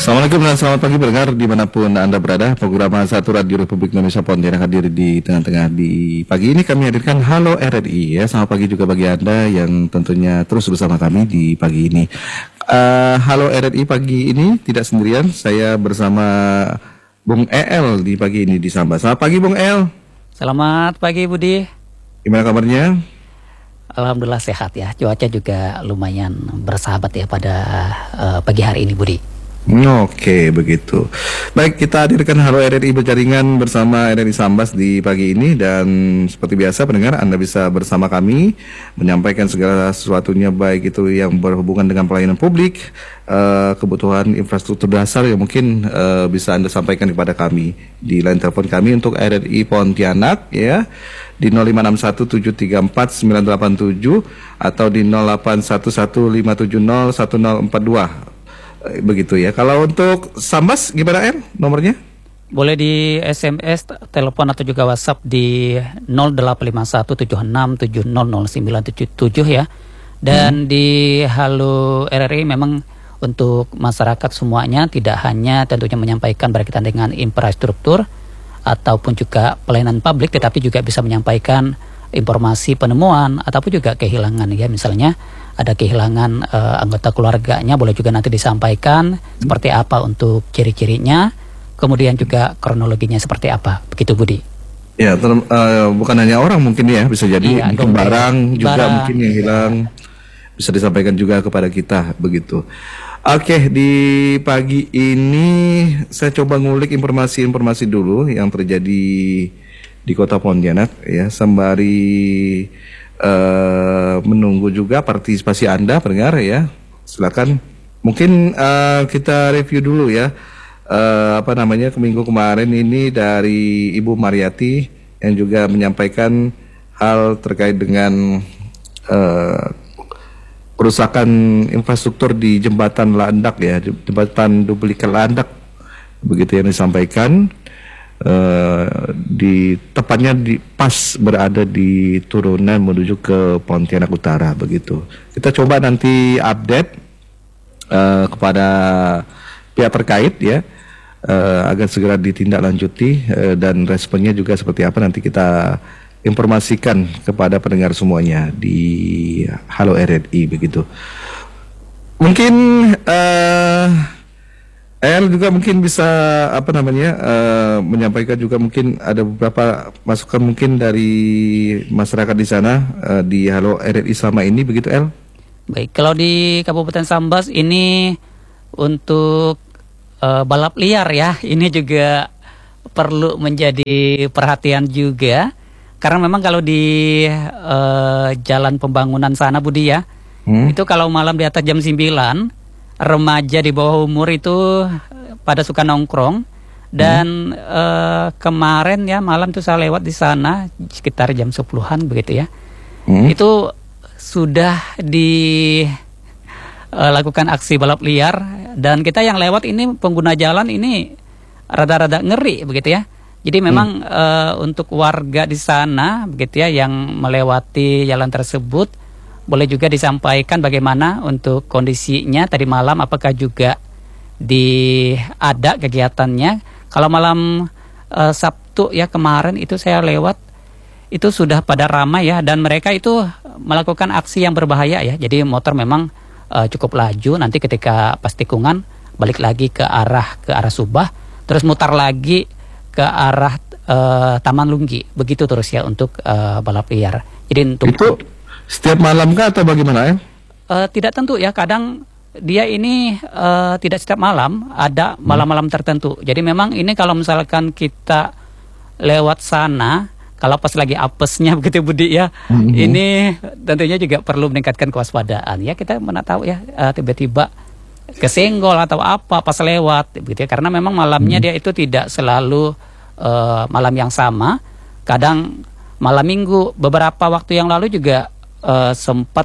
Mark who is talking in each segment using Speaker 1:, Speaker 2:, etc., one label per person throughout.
Speaker 1: Assalamualaikum dan selamat pagi pendengar dimanapun Anda berada. Program Satu Radio Republik Indonesia Pontianak hadir di tengah-tengah di pagi ini kami hadirkan Halo RRI ya. Selamat pagi juga bagi Anda yang tentunya terus bersama kami di pagi ini. Halo RRI pagi ini tidak sendirian, saya bersama Bung El di pagi ini di Sambas. Selamat pagi Bung El.
Speaker 2: Selamat pagi Budi.
Speaker 1: Gimana kabarnya?
Speaker 2: Alhamdulillah sehat ya. Cuaca juga lumayan bersahabat ya pada pagi hari ini Budi.
Speaker 1: Oke, begitu. Baik, kita hadirkan Halo RRI berjaringan bersama RRI Sambas di pagi ini. Dan seperti biasa pendengar, Anda bisa bersama kami menyampaikan segala sesuatunya, baik itu yang berhubungan dengan pelayanan publik, kebutuhan infrastruktur dasar yang mungkin bisa Anda sampaikan kepada kami di line telepon kami untuk RRI Pontianak ya, di 0561734987 atau di 081157010042. Begitu ya. Kalau untuk Sambas gimana nomornya?
Speaker 2: Boleh di SMS, telepon atau juga WhatsApp di 085176700977 ya. Dan di Halo RRI memang untuk masyarakat semuanya, tidak hanya tentunya menyampaikan berkaitan dengan infrastruktur ataupun juga pelayanan publik, tetapi juga bisa menyampaikan informasi penemuan ataupun juga kehilangan ya. Misalnya ada kehilangan anggota keluarganya, boleh juga nanti disampaikan seperti apa untuk ciri-cirinya, kemudian juga kronologinya seperti apa, begitu Budi.
Speaker 1: Ya, bukan hanya orang mungkin ya, bisa jadi mungkin barang juga mungkin yang hilang, bisa disampaikan juga kepada kita, begitu. Oke, di pagi ini saya coba ngulik informasi-informasi dulu yang terjadi di Kota Pontianak ya, sembari menunggu juga partisipasi Anda pendengar ya. Silakan. Mungkin kita review dulu ya. Minggu kemarin ini dari Ibu Mariati yang juga menyampaikan hal terkait dengan kerusakan infrastruktur di Jembatan Landak ya, Jembatan Duplikat Landak. Begitu yang disampaikan. Tepatnya pas berada di turunan menuju ke Pontianak Utara begitu. Kita coba nanti update kepada pihak terkait ya, agar segera ditindaklanjuti dan responnya juga seperti apa nanti kita informasikan kepada pendengar semuanya di Halo RRI begitu. Mungkin juga mungkin bisa menyampaikan juga mungkin ada beberapa masukan mungkin dari masyarakat di sana di Halo RRI selama ini begitu
Speaker 2: Baik, kalau di Kabupaten Sambas ini untuk balap liar ya, ini juga perlu menjadi perhatian juga, karena memang kalau di jalan pembangunan sana Budi ya, itu kalau malam di atas jam 9 remaja di bawah umur itu pada suka nongkrong. Dan kemarin ya malam tuh saya lewat di sana sekitar jam 10-an begitu ya. Itu sudah dilakukan aksi balap liar, dan kita yang lewat ini pengguna jalan ini rada-rada ngeri begitu ya. Jadi memang untuk warga di sana begitu ya yang melewati jalan tersebut, boleh juga disampaikan bagaimana untuk kondisinya tadi malam, apakah juga ada kegiatannya. Kalau malam Sabtu ya kemarin itu saya lewat, itu sudah pada ramai ya, dan mereka itu melakukan aksi yang berbahaya ya. Jadi motor memang cukup laju, nanti ketika pas tikungan balik lagi ke arah Subah, terus mutar lagi ke arah Taman Lunggi, begitu terus ya untuk balap liar. Jadi untuk
Speaker 1: itu setiap malam kah atau bagaimana
Speaker 2: tidak tentu ya, kadang dia ini tidak setiap malam, ada malam-malam tertentu. Jadi memang ini kalau misalkan kita lewat sana, kalau pas lagi apesnya begitu Budi ya, ini tentunya juga perlu meningkatkan kewaspadaan ya. Kita mana tahu ya tiba-tiba kesenggol atau apa pas lewat begitu ya, karena memang malamnya dia itu tidak selalu malam yang sama. Kadang malam minggu, beberapa waktu yang lalu juga sempat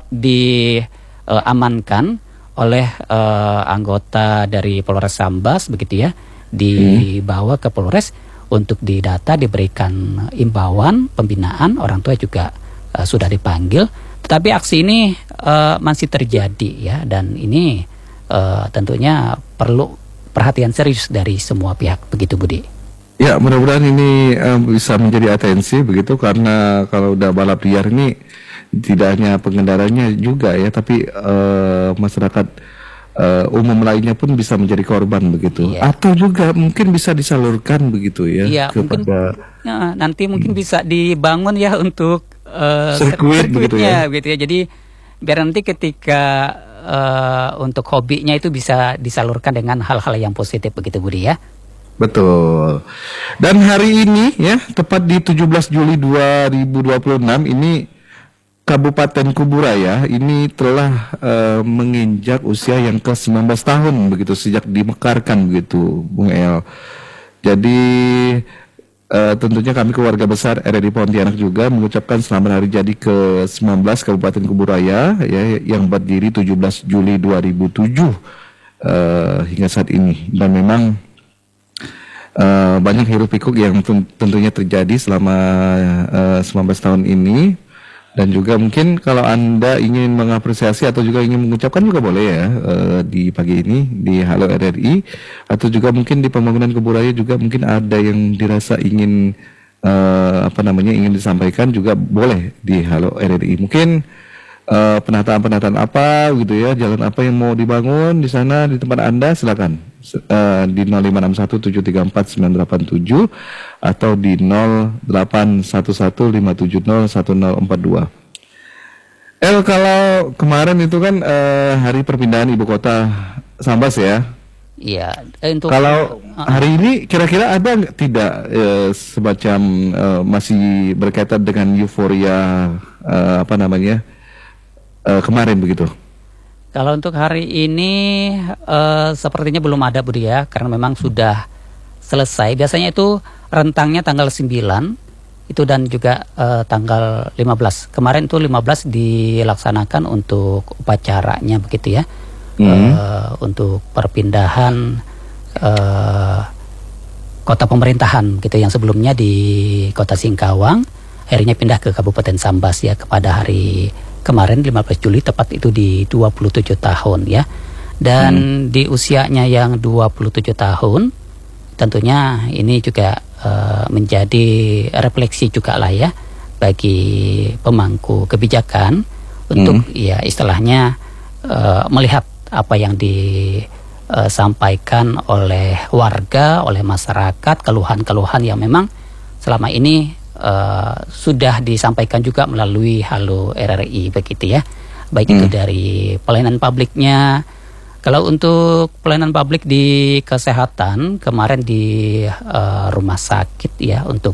Speaker 2: diamankan oleh anggota dari Polres Sambas begitu ya, dibawa ke Polres untuk didata, diberikan imbauan pembinaan, orang tua juga sudah dipanggil. Tetapi aksi ini masih terjadi ya, dan ini tentunya perlu perhatian serius dari semua pihak, begitu Budi.
Speaker 1: Ya, mudah-mudahan ini bisa menjadi atensi begitu, karena kalau udah balap liar ini tidak hanya pengendaranya juga ya, tapi masyarakat umum lainnya pun bisa menjadi korban begitu.
Speaker 2: Iya.
Speaker 1: Atau juga mungkin bisa disalurkan begitu ya
Speaker 2: Iya, mungkin
Speaker 1: kepada
Speaker 2: nanti mungkin bisa dibangun ya untuk
Speaker 1: sirkuit begitu ya.
Speaker 2: begitu ya. Jadi biar nanti ketika untuk hobinya itu bisa disalurkan dengan hal-hal yang positif, begitu Budi ya.
Speaker 1: Betul. Dan hari ini ya, tepat di 17 Juli 2026 ini Kabupaten Kuburaya ini telah menginjak usia yang ke-19 tahun begitu sejak dimekarkan begitu, Bung El. Jadi tentunya kami keluarga besar RRI Pontianak juga mengucapkan selamat hari jadi ke-19 Kabupaten Kuburaya ya, yang berdiri 17 Juli 2007 hingga saat ini. Dan memang banyak hiruk pikuk yang tentunya terjadi selama 19 tahun ini. Dan juga mungkin kalau Anda ingin mengapresiasi atau juga ingin mengucapkan juga boleh ya di pagi ini di Halo RRI, atau juga mungkin di pembangunan Kuburaya juga mungkin ada yang dirasa ingin ingin disampaikan juga boleh di Halo RRI. Mungkin penataan-penataan apa gitu ya, jalan apa yang mau dibangun di sana di tempat Anda, silakan di 0561734987 atau di 0811570142. Kalau kemarin itu kan hari perpindahan ibu kota Sambas ya.
Speaker 2: Iya, untuk
Speaker 1: Kalau hari ini kira-kira ada nggak tidak semacam masih berkaitan dengan euforia kemarin begitu?
Speaker 2: Kalau untuk hari ini sepertinya belum ada Budi ya, karena memang sudah selesai. Biasanya itu rentangnya tanggal 9 itu dan juga tanggal 15. Kemarin itu 15 dilaksanakan untuk upacaranya begitu ya. Untuk perpindahan kota pemerintahan gitu, yang sebelumnya di Kota Singkawang akhirnya pindah ke Kabupaten Sambas ya, kepada hari kemarin 15 Juli tepat itu di 27 tahun ya. Dan di usianya yang 27 tahun tentunya ini juga menjadi refleksi juga lah ya bagi pemangku kebijakan untuk ya istilahnya melihat apa yang disampaikan oleh warga, oleh masyarakat, keluhan-keluhan yang memang selama ini sudah disampaikan juga melalui Halo RRI begitu ya, baik itu dari pelayanan publiknya. Kalau untuk pelayanan publik di kesehatan kemarin di rumah sakit ya, untuk